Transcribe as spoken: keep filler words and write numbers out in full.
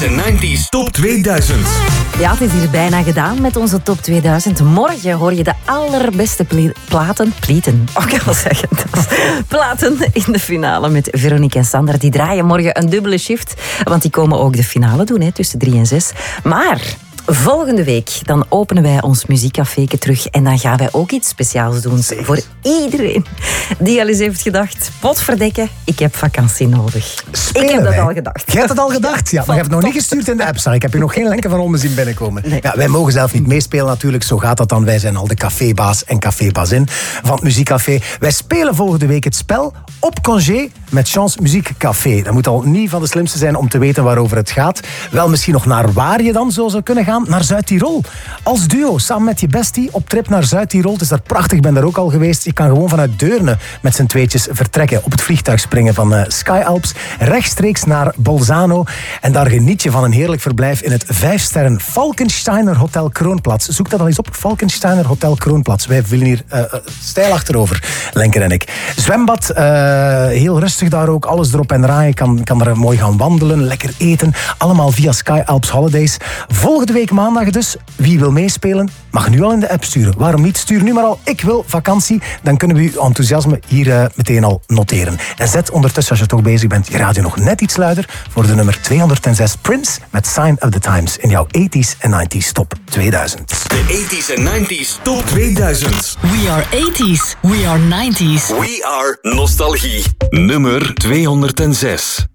eighties en nineties Top tweeduizend. Ja, het is hier bijna gedaan met onze Top tweeduizend. Morgen hoor je de allerbeste ple- platen... Plieten, oh, ik kan wel zeggen. Platen in de finale met Veronique en Sander. Die draaien morgen een dubbele shift. Want die komen ook de finale doen, hè, tussen drie en zes. Maar... volgende week dan openen wij ons muziekcaféke terug en dan gaan wij ook iets speciaals doen voor iedereen die al eens heeft gedacht, potverdekken, ik heb vakantie nodig. Spelen ik heb dat wij. al gedacht. Jij hebt dat al gedacht? Ja, maar je hebt het nog niet gestuurd in de app, Sarah. Ik heb je nog geen lenken van Olmen zien binnenkomen. Nee. Ja, wij mogen zelf niet meespelen natuurlijk, zo gaat dat dan. Wij zijn al de cafébaas en cafébazin van het muziekcafé. Wij spelen volgende week het spel Op Congé met Chance Muziekcafé. Dat moet al niet van de slimste zijn om te weten waarover het gaat. Wel misschien nog naar waar je dan zo zou kunnen gaan. Naar Zuid-Tirol. Als duo, samen met je bestie, op trip naar Zuid-Tirol. Het is daar prachtig, ik ben daar ook al geweest. Je kan gewoon vanuit Deurne met z'n tweetjes vertrekken. Op het vliegtuig springen van uh, Sky Alps. Rechtstreeks naar Bolzano. En daar geniet je van een heerlijk verblijf in het vijfsterren Falkensteiner Hotel Kroonplaats. Zoek dat al eens op. Falkensteiner Hotel Kroonplaats. Wij willen hier uh, stijl achterover, Lenker en ik. Zwembad, uh, heel rustig daar ook. Alles erop en eraan. Je kan, kan er mooi gaan wandelen, lekker eten. Allemaal via Sky Alps Holidays. Volgende week maandag dus. Wie wil meespelen, mag nu al in de app sturen. Waarom niet? Stuur nu maar al ik wil vakantie. Dan kunnen we uw enthousiasme hier uh, meteen al noteren. En zet ondertussen, als je toch bezig bent, je radio nog net iets luider voor de nummer tweehonderdzes Prince met Sign of the Times in jouw eighties en nineties Top tweeduizend. De eighties en nineties Top tweeduizend. We are eighties, we are nineties. We are nostalgie. Nummer tweehonderdzes.